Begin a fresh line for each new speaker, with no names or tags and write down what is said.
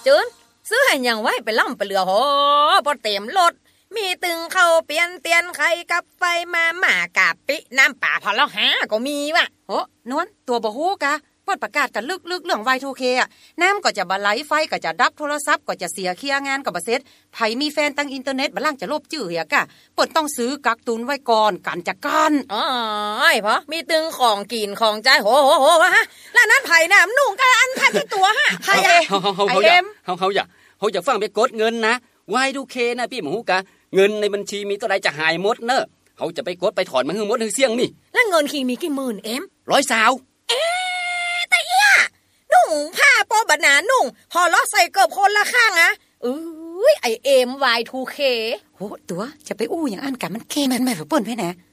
จินซื้อให้ยังไว้ไปล่ำไปเหลือโหพอเต็มรถมีตึงเข้าเปลี่ยนเตียนไข่กับไฟมาหมากะปิน้ำป่าพอแล้วหาก็มีว่ะ
โหนวลตัวบ่ฮู้กะเปิดประกาศกันลึกๆเรื่อง Y2K อ่ะน้ำก็จะบ่ไหลไฟก็จะดับโทรศัพท์ก็จะเสียเคลียร์งานก็บ่เสร็จไผมีแฟนตั้งอินเทอร์เน็ตบ่ล่างจะลบจื้อเหียกะเปิดต้องซื้อกักตุนไว้ก่อนกันจะกัน
อ๋อพอมีตึงของกินของใจโหวะฮะแล้วนั้นไผน่ะนุ่งกะอันทันที่ตัวฮะไผ
เฮาอย่าฟังไปกดเงินนะ Y2K นะพี่หมูกะเงินในบัญชีมีเท่าใดจะหายหมดเนอะเฮาจะไปกดไปถอนมันทั้งหมดทั้งเสี่ยงนี่
แล้วเงินคิงมีกี่หมื่น
100
แต่เหี้ยนุ่งผ้าปอบะหนานุ่งพอล้อใส่เกือบคนละข้างอะไอเอ็ม Y2K
โหตัวจะไปอู้อย่างอันกะมันแค่มันไม่เปิ้นไผแหน